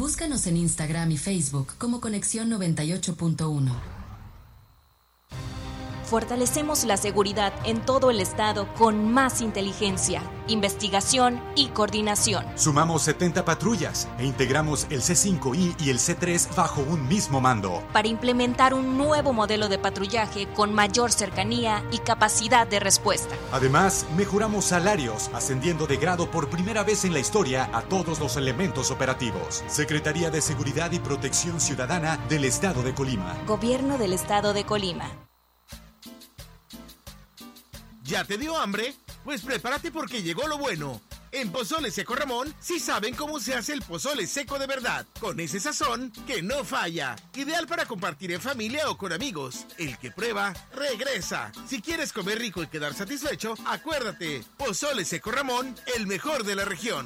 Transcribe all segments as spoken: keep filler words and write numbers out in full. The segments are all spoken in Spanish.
Búscanos en Instagram y Facebook como Conexión noventa y ocho punto uno. Fortalecemos la seguridad en todo el estado con más inteligencia, investigación y coordinación. Sumamos setenta patrullas e integramos el C cinco I y el C tres bajo un mismo mando. Para implementar un nuevo modelo de patrullaje con mayor cercanía y capacidad de respuesta. Además, mejoramos salarios, ascendiendo de grado por primera vez en la historia a todos los elementos operativos. Secretaría de Seguridad y Protección Ciudadana del Estado de Colima. Gobierno del Estado de Colima. ¿Ya te dio hambre? Pues prepárate porque llegó lo bueno. En Pozole Seco Ramón sí saben cómo se hace el pozole seco de verdad, con ese sazón que no falla. Ideal para compartir en familia o con amigos. El que prueba, regresa. Si quieres comer rico y quedar satisfecho, acuérdate, Pozole Seco Ramón, el mejor de la región.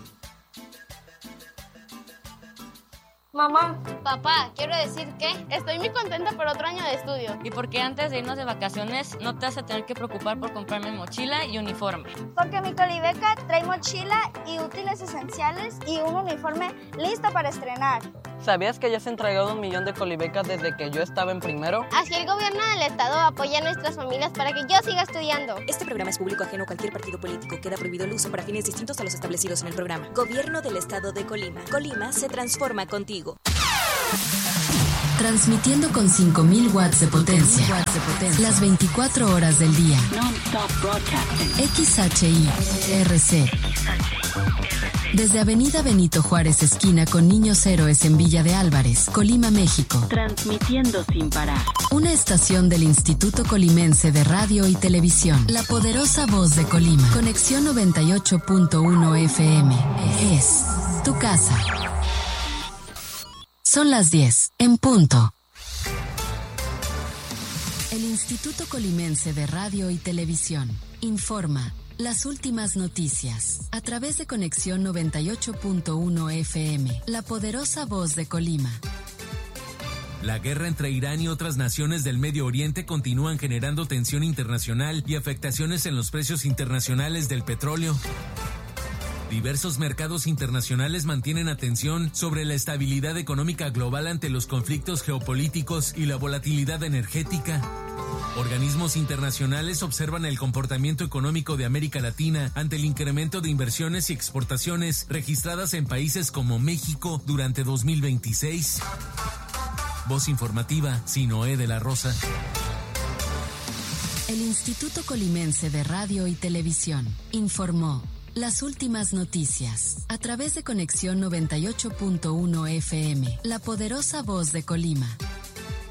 Mamá, papá, quiero decir que estoy muy contenta por otro año de estudio. Y porque antes de irnos de vacaciones no te vas a tener que preocupar por comprarme mochila y uniforme. Porque mi Colibeca trae mochila y útiles esenciales y un uniforme listo para estrenar. ¿Sabías que ya se han entregado un millón de Colibecas desde que yo estaba en primero? Así el gobierno del estado apoya a nuestras familias para que yo siga estudiando. Este programa es público ajeno a cualquier partido político. Queda prohibido el uso para fines distintos a los establecidos en el programa. Gobierno del Estado de Colima. Colima se transforma contigo. Transmitiendo con cinco mil watts de potencia, watts de potencia, las veinticuatro horas del día. X H I R C. Desde Avenida Benito Juárez, esquina con Niños Héroes en Villa de Álvarez, Colima, México. Transmitiendo sin parar. Una estación del Instituto Colimense de Radio y Televisión. La poderosa voz de Colima. Conexión noventa y ocho punto uno F M. Es tu casa. Son las diez, en punto. El Instituto Colimense de Radio y Televisión informa las últimas noticias a través de Conexión noventa y ocho punto uno F M, la poderosa voz de Colima. La guerra entre Irán y otras naciones del Medio Oriente continúan generando tensión internacional y afectaciones en los precios internacionales del petróleo. Diversos mercados internacionales mantienen atención sobre la estabilidad económica global ante los conflictos geopolíticos y la volatilidad energética. Organismos internacionales observan el comportamiento económico de América Latina ante el incremento de inversiones y exportaciones registradas en países como México durante dos mil veintiséis. Voz informativa, Sinoé de la Rosa. El Instituto Colimense de Radio y Televisión informó las últimas noticias a través de Conexión noventa y ocho punto uno F M, la poderosa voz de Colima.